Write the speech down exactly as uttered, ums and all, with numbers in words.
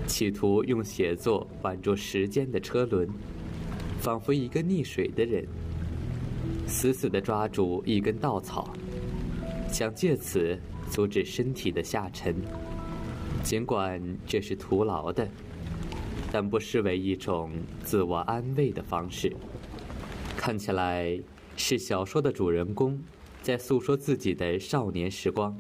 企图用写作挽住时间的车轮，仿佛一个溺水的人，死死地抓住一根稻草，想借此阻止身体的下沉。尽管这是徒劳的，但不失为一种自我安慰的方式。看起来是小说的主人公在诉说自己的少年时光，